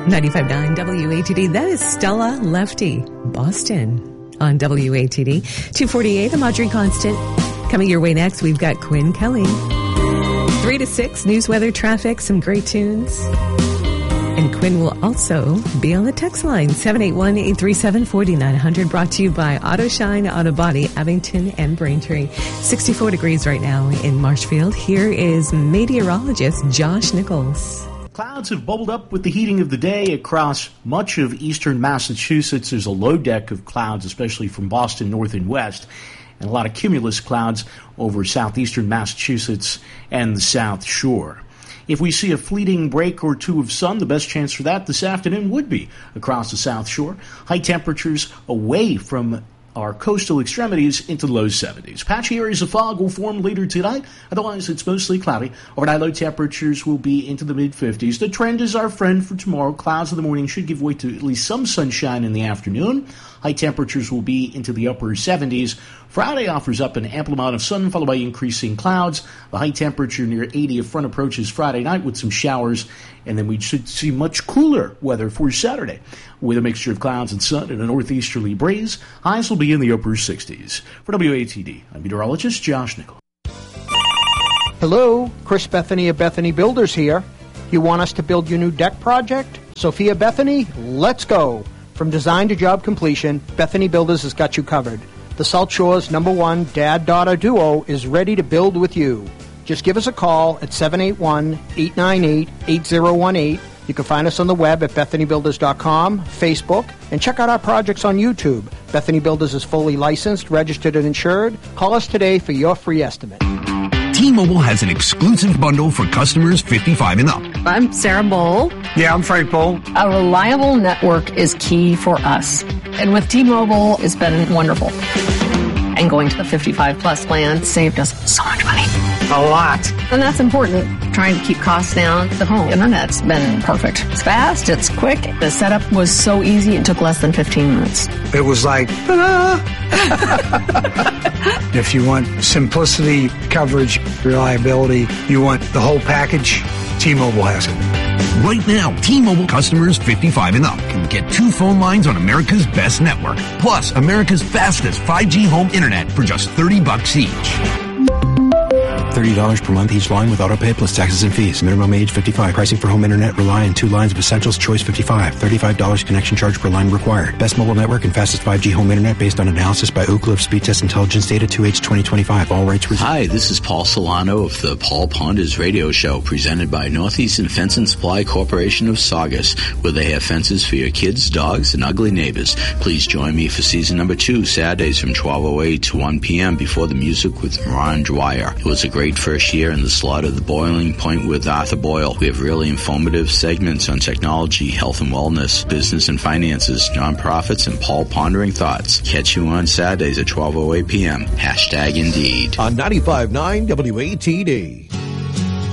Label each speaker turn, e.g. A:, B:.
A: 95.9 WATD. That is Stella Lefty, Boston, on WATD. 2:48, I'm Audrey Constant. Coming your way next, we've got Quinn Kelly. 3 to 6, news, weather, traffic, some great tunes. And Quinn will also be on the text line, 781-837-4900, brought to you by Auto Shine Auto Body, Abington and Braintree. 64 degrees right now in Marshfield. Here is meteorologist Josh Nichols.
B: Clouds have bubbled up with the heating of the day across much of eastern Massachusetts. There's a low deck of clouds, especially from Boston north and west, and a lot of cumulus clouds over southeastern Massachusetts and the South Shore. If we see a fleeting break or two of sun, the best chance for that this afternoon would be across the South Shore. High temperatures away from our coastal extremities into the low 70s. Patchy areas of fog will form later tonight. Otherwise, it's mostly cloudy. Overnight low temperatures will be into the mid-50s. The trend is our friend for tomorrow. Clouds in the morning should give way to at least some sunshine in the afternoon. High temperatures will be into the upper 70s. Friday offers up an ample amount of sun, followed by increasing clouds. The high temperature near 80 if front approaches Friday night with some showers. And then we should see much cooler weather for Saturday with a mixture of clouds and sun and a northeasterly breeze. Highs will be in the upper 60s. For WATD, I'm meteorologist Josh Nichols.
C: Hello, Chris Bethany of Bethany Builders here. You want us to build your new deck project? Sophia Bethany, let's go. From design to job completion, Bethany Builders has got you covered. The South Shore's #1 dad-daughter duo is ready to build with you. Just give us a call at 781-898-8018. You can find us on the web at BethanyBuilders.com, Facebook, and check out our projects on YouTube. Bethany Builders is fully licensed, registered, and insured. Call us today for your free estimate.
D: T-Mobile has an exclusive bundle for customers 55 and up.
E: I'm Sarah Bowl.
F: Yeah, I'm Frank Bowl.
E: A reliable network is key for us. And with T-Mobile, it's been wonderful. And going to the 55-plus plan saved us so much money.
F: A lot.
E: And that's important. Trying to keep costs down. The home internet's been perfect. It's fast, it's quick. The setup was so easy, it took less than 15 minutes.
F: It was like, ta-da! If you want simplicity, coverage, reliability, you want the whole package, T-Mobile has it.
D: Right now, T-Mobile customers 55 and up can get 2 phone lines on America's best network, plus America's fastest 5G home internet for just $30 each.
G: $30 per month each line with autopay plus taxes and fees. Minimum age 55. Pricing for home internet rely on 2 lines of essentials. Choice 55. $35 connection charge per line required. Best mobile network and fastest 5G home internet based on analysis by Oak Cliff Speed Test Intelligence Data 2H 2025. All rights reserved.
H: Hi, this is Paul Solano of the Paul Ponders Radio Show, presented by Northeastern Fence and Supply Corporation of Saugus, where they have fences for your kids, dogs, and ugly neighbors. Please join me for season number 2, Saturdays from 12:08 to 1 p.m. before the music with Ron Dwyer. It was a great first year in the slot of the Boiling Point with Arthur Boyle. We have really informative segments on technology, health and wellness, business and finances, nonprofits, and Paul Pondering Thoughts. Catch you on Saturdays at 12:08 p.m. #Indeed.
I: On 95.9 WATD.